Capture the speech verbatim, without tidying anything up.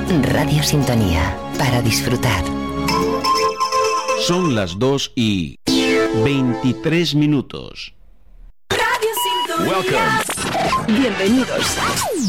Radio Sintonía, para disfrutar. Son las dos y veintitrés minutos. Radio Sintonía. Welcome. Bienvenidos.